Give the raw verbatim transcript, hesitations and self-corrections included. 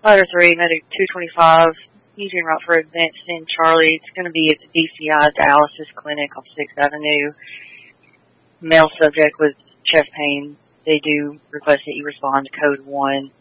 Fighter three, medic two twenty-five, he's en route for advanced in Charlie. It's going to be at the D C I dialysis clinic off sixth Avenue. Male subject with chest pain. They do request that you respond to code one.